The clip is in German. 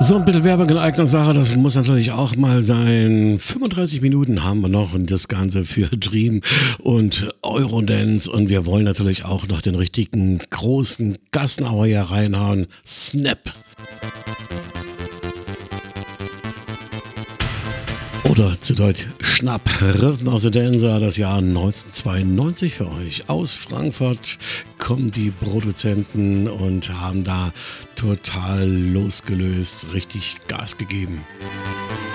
So ein bisschen Werbung in eigener Sache, das muss natürlich auch mal sein. 35 Minuten haben wir noch und das Ganze für Dream und Eurodance und wir wollen natürlich auch noch den richtigen großen Gassenhauer hier reinhauen. Snap. Oder zu Deutsch Schnapp, Rhythm of the Dancer, das Jahr 1992 für euch. Aus Frankfurt kommen die Produzenten und haben da total losgelöst, richtig Gas gegeben.